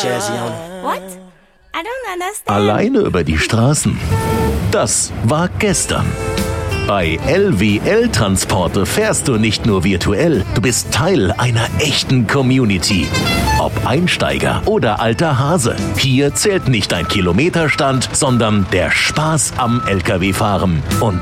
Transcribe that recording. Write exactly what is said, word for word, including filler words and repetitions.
What? I don't understand. Alleine über die Straßen. Das war gestern. Bei L W L-Transporte fährst du nicht nur virtuell, du bist Teil einer echten Community. Ob Einsteiger oder alter Hase, hier zählt nicht dein Kilometerstand, sondern der Spaß am L K W-Fahren. Und